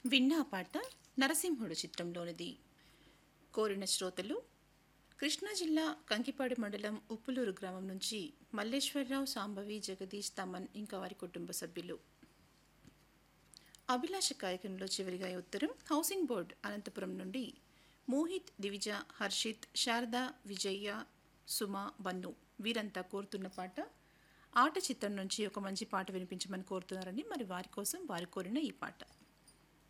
విన్నా పాట నరసింహుడు చిత్రంలోనిది. కోరిన శ్రోతలు కృష్ణా జిల్లా కంకిపాడు మండలం ఉప్పులూరు గ్రామం నుంచి మల్లేశ్వరరావు, సాంబవి, జగదీష్, తమన్ ఇంకా వారి కుటుంబ సభ్యులు. అభిలాష కార్యక్రమంలో చివరిగా ఉత్తరం హౌసింగ్ బోర్డ్ అనంతపురం నుండి మోహిత్, దివిజ, హర్షిత్, శారద, విజయ్య, సుమ, బన్ను వీరంతా కోరుతున్న పాట ఆట చిత్రం నుంచి ఒక మంచి పాట వినిపించమని కోరుతున్నారని. మరి వారి కోసం వారు కోరిన ఈ పాట.